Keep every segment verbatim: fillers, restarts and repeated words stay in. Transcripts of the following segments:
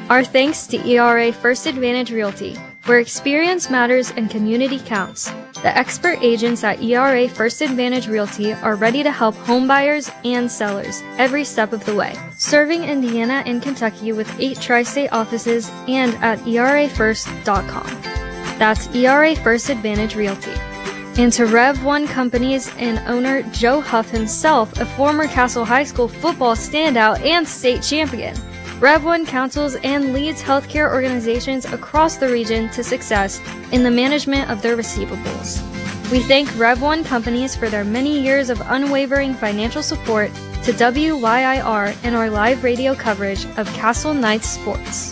Our thanks to E R A First Advantage Realty, where experience matters and community counts. The expert agents at E R A First Advantage Realty are ready to help homebuyers and sellers every step of the way, serving Indiana and Kentucky with eight tri-state offices and at E R A first dot com. That's E R A First Advantage Realty. And to Rev one Companies and owner Joe Huff himself, a former Castle High School football standout and state champion. Rev one counsels and leads healthcare organizations across the region to success in the management of their receivables. We thank Rev one Companies for their many years of unwavering financial support to W Y I R and our live radio coverage of Castle Knights sports.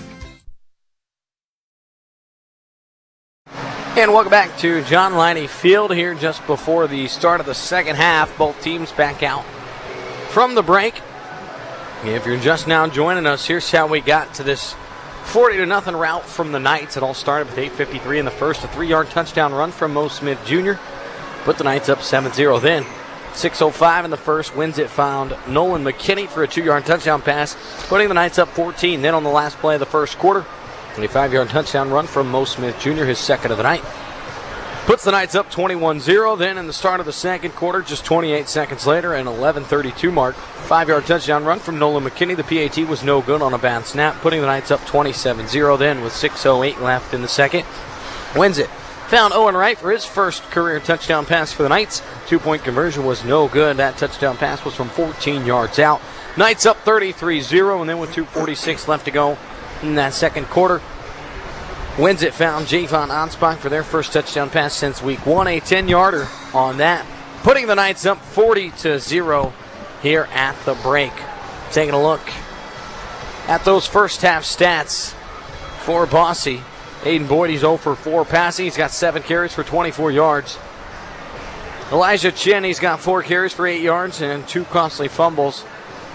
And welcome back to John Liney Field here just before the start of the second half. Both teams back out from the break. If you're just now joining us, here's how we got to this forty to nothing rout from the Knights. It all started with eight fifty-three in the first, a three-yard touchdown run from Mo Smith Junior Put the Knights up seven zero. Then, six oh five in the first, Windsett found Nolan McKinney for a two-yard touchdown pass, putting the Knights up fourteen. Then on the last play of the first quarter, a five-yard touchdown run from Mo Smith Junior, his second of the night. Puts the Knights up twenty-one zero. Then in the start of the second quarter, just twenty-eight seconds later, an eleven thirty-two mark, five-yard touchdown run from Nolan McKinney. The P A T was no good on a bad snap, putting the Knights up twenty-seven zero. Then with six oh eight left in the second, Windsett found Owen Wright for his first career touchdown pass for the Knights. Two-point conversion was no good. That touchdown pass was from fourteen yards out. Knights up thirty-three zero, and then with two forty-six left to go in that second quarter, Windsett found Javon Anspach for their first touchdown pass since week one, a ten-yarder on that, putting the Knights up forty to zero here at the break. Taking a look at those first half stats for Bosse. Aiden Boyd, he's oh for four passing. He's got seven carries for twenty-four yards. Elijah Chin, he's got four carries for eight yards and two costly fumbles.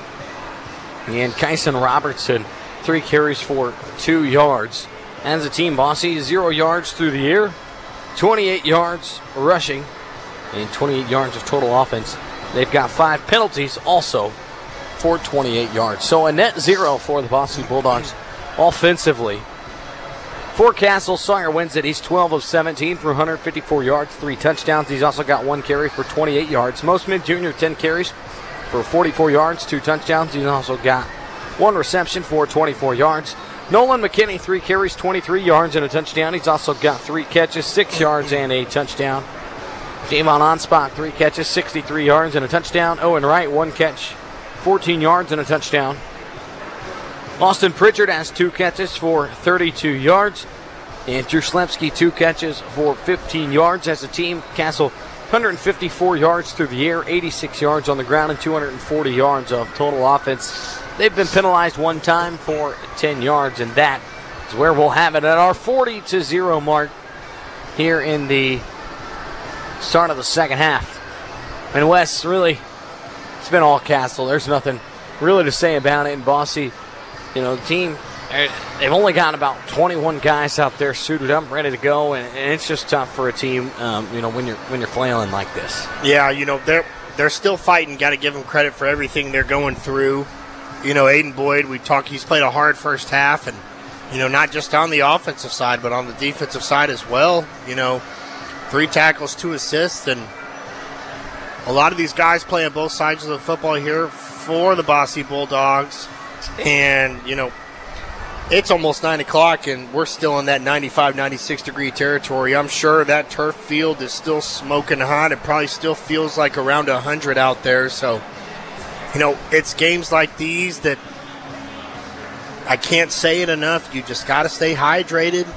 And Kyson Robertson, three carries for two yards. As a team, Bosse, zero yards through the air, twenty-eight yards rushing, and twenty-eight yards of total offense. They've got five penalties also for twenty-eight yards. So a net zero for the Bosse Bulldogs offensively. For Castle, Sawyer Windsett, he's twelve of seventeen for one hundred fifty-four yards, three touchdowns. He's also got one carry for twenty-eight yards. Mo Smith Junior, ten carries for forty-four yards, two touchdowns. He's also got one reception for twenty-four yards. Nolan McKinney, three carries, twenty-three yards, and a touchdown. He's also got three catches, six yards, and a touchdown. Javon Anspach, three catches, sixty-three yards, and a touchdown. Owen Wright, one catch, fourteen yards, and a touchdown. Austin Pritchard has two catches for thirty-two yards. And Drew Slepsky, two catches for fifteen yards. As a team, Castle, one hundred fifty-four yards through the air, eighty-six yards on the ground, and two hundred forty yards of total offense. They've been penalized one time for ten yards, and that is where we'll have it at our forty to zero mark here in the start of the second half. And Wes, really, it's been all Castle. There's nothing really to say about it. And Bosse, you know, the team, they've only got about twenty-one guys out there suited up, ready to go, and, and it's just tough for a team, um, you know, when you're when you're flailing like this. Yeah, you know, they're they're still fighting. Got to give them credit for everything they're going through. You know, Aiden Boyd, we talked, he's played a hard first half, and, you know, not just on the offensive side, but on the defensive side as well. You know, three tackles, two assists, and a lot of these guys play on both sides of the football here for the Bosse Bulldogs. And, you know, it's almost nine o'clock, and we're still in that ninety-five, ninety-six degree territory. I'm sure that turf field is still smoking hot. It probably still feels like around one hundred out there, so you know, it's games like these that I can't say it enough. You just got to stay hydrated,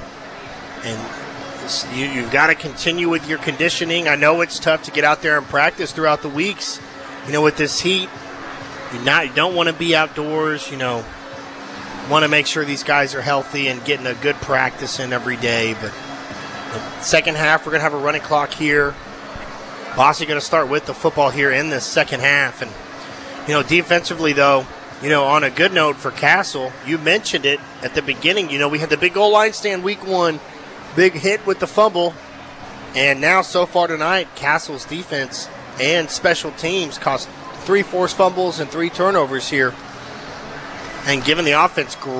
and you, you've got to continue with your conditioning. I know it's tough to get out there and practice throughout the weeks. You know, with this heat, you not you don't want to be outdoors. You know, want to make sure these guys are healthy and getting a good practice in every day. But the second half, we're going to have a running clock here. Bosse going to start with the football here in the second half, and you know, defensively, though, you know, on a good note for Castle, you mentioned it at the beginning. You know, we had the big goal line stand week one, big hit with the fumble. And now, so far tonight, Castle's defense and special teams cost three forced fumbles and three turnovers here. And given the offense